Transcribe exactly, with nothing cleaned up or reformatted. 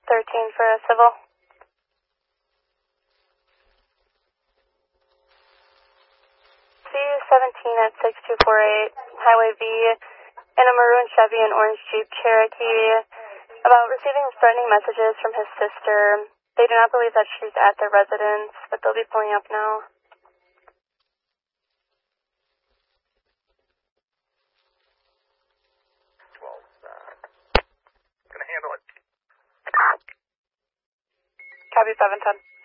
thirteen for a civil. C seventeen at six two four eight, Highway V, in a maroon Chevy and orange Jeep Cherokee, about receiving threatening messages from his sister. They do not believe that she's at their residence, but they'll be pulling up now. twelve, uh, gonna handle it. Copy seven ten.